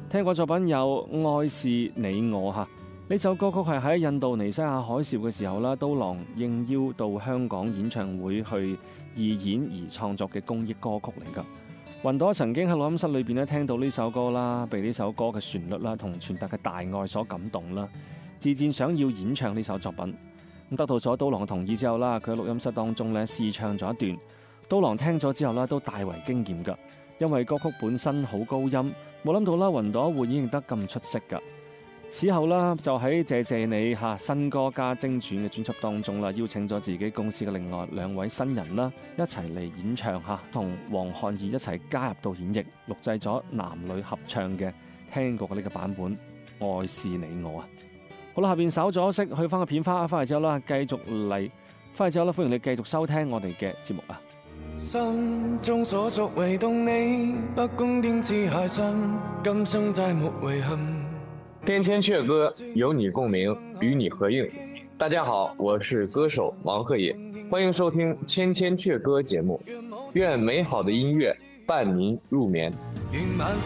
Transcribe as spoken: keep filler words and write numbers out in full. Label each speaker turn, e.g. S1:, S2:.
S1: 聽過作品有《愛是你我》嚇，呢首歌曲係喺印度尼西亞海嘯嘅時候啦，刀郎應邀到香港演唱會去義演而創作嘅公益歌曲嚟㗎。雲朵曾經喺錄音室裏邊咧聽到呢首歌啦，被呢首歌嘅旋律啦同傳達嘅大愛所感動啦，自薦想要演唱呢首作品。咁得到咗刀郎嘅同意之後啦，佢喺錄音室當中咧試唱咗一段，刀郎聽咗之後啦都大為驚豔㗎，因為歌曲本身好高音，冇諗到啦雲朵會演繹得咁出色㗎。此後啦，就喺謝謝你嚇新歌加精選嘅專輯當中啦，邀請咗自己公司嘅另外兩位新人啦，一齊嚟演唱嚇，同黃漢義一齊加入到演繹，錄製咗男女合唱嘅聽過嘅呢個版本《愛是你我》啊！好啦，下邊稍咗息，去翻個片花，翻嚟之後啦，繼續嚟，翻嚟之後啦，歡迎你繼續收聽我哋嘅節目啊！
S2: 心中所屬唯獨你，不公天之海深，今生再沒遺憾。
S3: 天千阙歌，有你共鳴，與你合映。大家好，我是歌手王鶴野，歡迎收聽千千阙歌節目。願美好的音樂伴您入眠。
S2: 願晚